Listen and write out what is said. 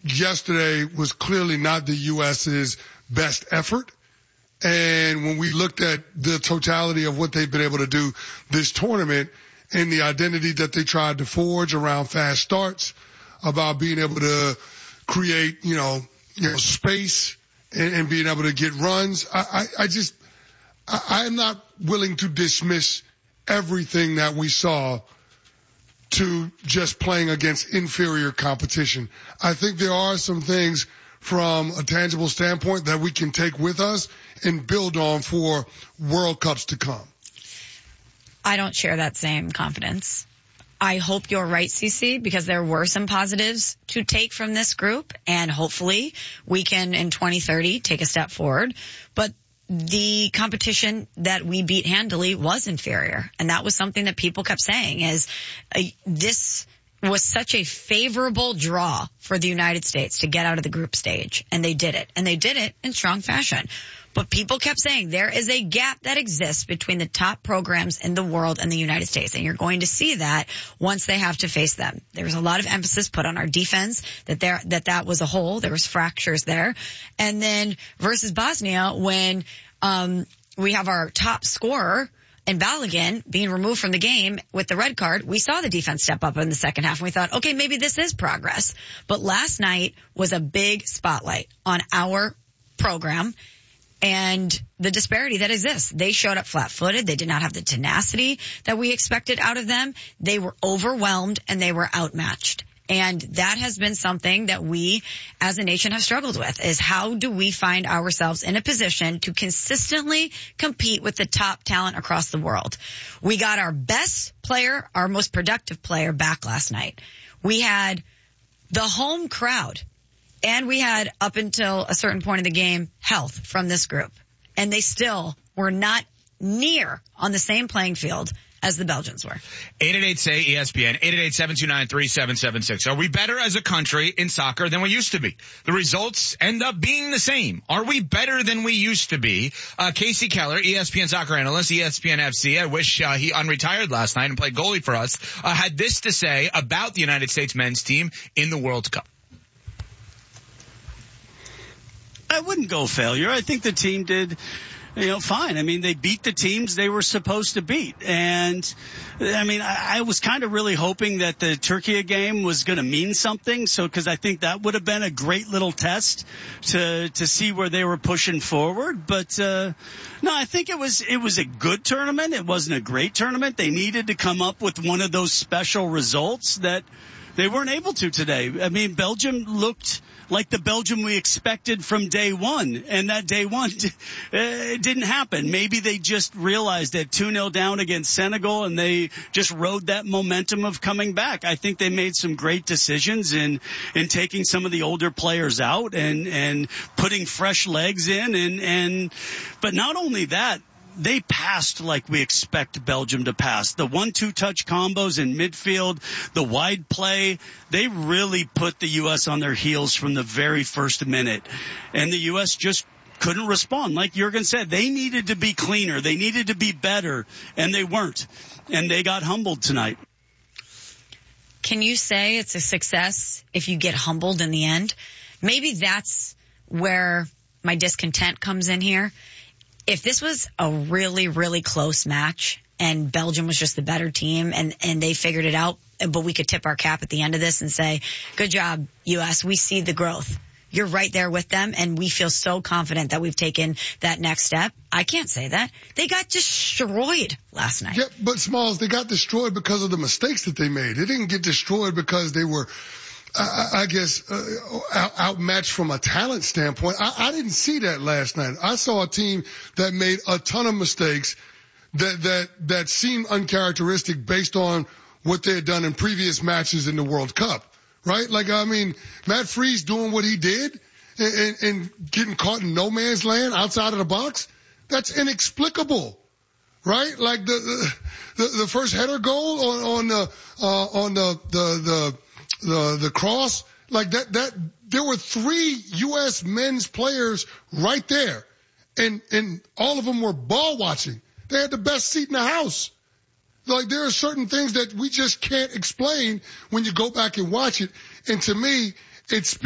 yesterday was clearly not the U.S.'s best effort. And when we looked at the totality of what they've been able to do this tournament and the identity that they tried to forge around fast starts, about being able to create, space and being able to get runs, I'm not willing to dismiss everything that we saw to just playing against inferior competition. I think there are some things from a tangible standpoint that we can take with us and build on for World Cups to come. I don't share that same confidence. I hope you're right, CC, because there were some positives to take from this group, and hopefully we can, in 2030, take a step forward. But the competition that we beat handily was inferior, and that was something that people kept saying is this was such a favorable draw for the United States to get out of the group stage, and they did it in strong fashion. But people kept saying there is a gap that exists between the top programs in the world and the United States, and you're going to see that once they have to face them. There was a lot of emphasis put on our defense, that was a hole. There was fractures there. And then versus Bosnia, when we have our top scorer and Balogun being removed from the game with the red card, we saw the defense step up in the second half, and we thought, okay, maybe this is progress. But last night was a big spotlight on our program and the disparity that exists. They showed up flat-footed. They did not have the tenacity that we expected out of them. They were overwhelmed, and they were outmatched. And that has been something that we as a nation have struggled with, is how do we find ourselves in a position to consistently compete with the top talent across the world? We got our best player, our most productive player back last night. We had the home crowd, and we had, up until a certain point in the game, health from this group. And they still were not near on the same playing field as the Belgians were. 888-SAY-ESPN, 888-729-3776. Are we better as a country in soccer than we used to be? The results end up being the same. Are we better than we used to be? Casey Keller, ESPN soccer analyst, ESPN FC, I wish he unretired last night and played goalie for us, had this to say about the United States men's team in the World Cup. I wouldn't go failure. I think the team did fine. I mean, they beat the teams they were supposed to beat. And, I was kind of really hoping that the Turkey game was going to mean something. So, because I think that would have been a great little test to see where they were pushing forward. But, no, I think it was a good tournament. It wasn't a great tournament. They needed to come up with one of those special results that they weren't able to today. Belgium looked like the Belgium we expected from day one, and that day one it didn't happen. Maybe they just realized that 2-0 down against Senegal, and they just rode that momentum of coming back. I think they made some great decisions in taking some of the older players out and putting fresh legs in, but not only that, they passed like we expect Belgium to pass. The 1-2 touch combos in midfield, the wide play, they really put the U.S. on their heels from the very first minute. And the U.S. just couldn't respond. Like Jurgen said, they needed to be cleaner. They needed to be better, and they weren't. And they got humbled tonight. Can you say it's a success if you get humbled in the end? Maybe that's where my discontent comes in here. If this was a really, really close match and Belgium was just the better team and they figured it out, but we could tip our cap at the end of this and say, good job, U.S., we see the growth. You're right there with them, and we feel so confident that we've taken that next step. I can't say that. They got destroyed last night. Yeah, but Smalls, they got destroyed because of the mistakes that they made. They didn't get destroyed because they were outmatched from a talent standpoint. I didn't see that last night. I saw a team that made a ton of mistakes that seemed uncharacteristic based on what they had done in previous matches in the World Cup, right? Matt Freese doing what he did and getting caught in no man's land outside of the box, that's inexplicable, right? Like the first header goal on the cross, like that there were 3 U.S. men's players right there, and all of them were ball watching. They had the best seat in the house. Like, there are certain things that we just can't explain when you go back and watch it. And to me, it's